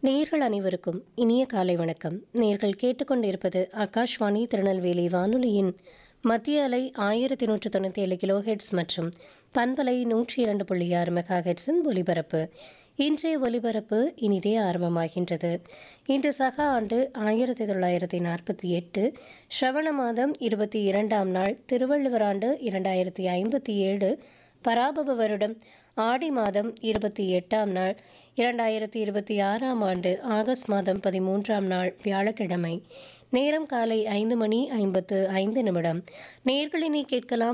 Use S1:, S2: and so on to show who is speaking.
S1: நேர்கள் அனைவருக்கும் இனிய காலை வணக்கம். நேர்கள் கேட்டுக்கொண்டிருப்பது ஆகாஷ்வாணி திருநெல்வேலி வானொலியின் மத்திய அலை 1197 கிலோஹெட்ஸ் மற்றும் பண்பலை 102.6 மெகாஹெட்ஸின் ஒலிபரப்பு. இன்றைய ஒலிபரப்பு இனிதே ஆரம்பமாகின்றது. இன்று சக ஆண்டு 1948 ஸ்ரவண மாதம் 22ஆம் நாள், திருவள்ளுவர் ஆண்டு 2057, பராபவ வருடம் ஆடி மாதம் 28ஆம் நாள், 2026ஆம் ஆண்டு ஆகஸ்ட் மாதம் 13ஆம் நாள், வியாழக்கிழமை. நேரம் காலை 5:55 நேயர்களினை கேட்கலாம்